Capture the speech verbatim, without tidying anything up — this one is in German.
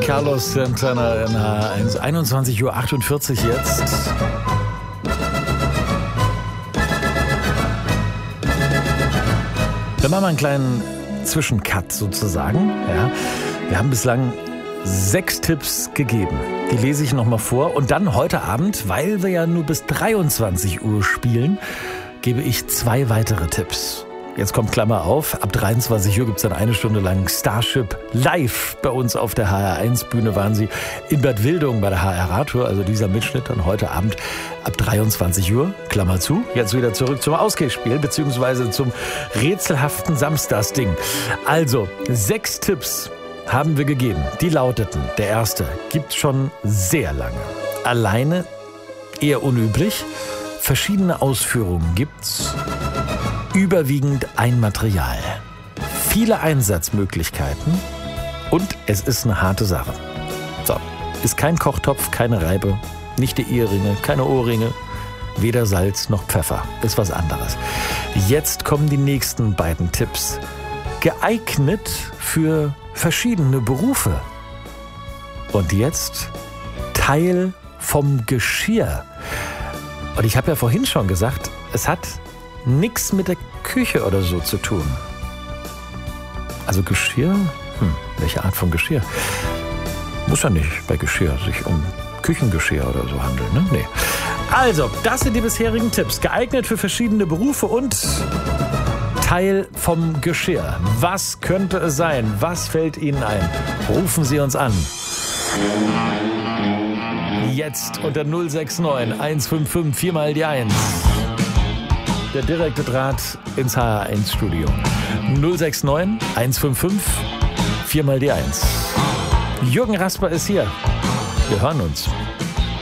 Carlos Santana in H eins. einundzwanzig Uhr achtundvierzig jetzt. Wir machen mal einen kleinen Zwischencut sozusagen. Ja. Wir haben bislang sechs Tipps gegeben. Die lese ich nochmal vor. Und dann heute Abend, weil wir ja nur bis dreiundzwanzig Uhr spielen, gebe ich zwei weitere Tipps. Jetzt kommt Klammer auf, ab dreiundzwanzig Uhr gibt es dann eine Stunde lang Starship live bei uns auf der H R eins Bühne. Waren sie in Bad Wildung bei der H R Radtour, also dieser Mitschnitt dann heute Abend ab dreiundzwanzig Uhr, Klammer zu. Jetzt wieder zurück zum Ausgehspiel, beziehungsweise zum rätselhaften Samstagsding. Also, sechs Tipps haben wir gegeben. Die lauteten, der erste, gibt's schon sehr lange. Alleine, eher unüblich. Verschiedene Ausführungen gibt's. Überwiegend ein Material. Viele Einsatzmöglichkeiten. Und es ist eine harte Sache. So, ist kein Kochtopf, keine Reibe, nicht die Eheringe, keine Ohrringe, weder Salz noch Pfeffer. Ist was anderes. Jetzt kommen die nächsten beiden Tipps. Geeignet für verschiedene Berufe. Und jetzt Teil vom Geschirr. Und ich habe ja vorhin schon gesagt, es hat nichts mit der Küche oder so zu tun. Also Geschirr? Hm, welche Art von Geschirr? Muss ja nicht bei Geschirr sich um Küchengeschirr oder so handeln, ne? Nee. Also, das sind die bisherigen Tipps. Geeignet für verschiedene Berufe und Teil vom Geschirr. Was könnte es sein? Was fällt Ihnen ein? Rufen Sie uns an. Jetzt unter null sechs neun eins fünf fünf vier mal die eins. Der direkte Draht ins H R eins Studio. null sechs neun eins fünf fünf vier mal die eins. Jürgen Rasper ist hier. Wir hören uns.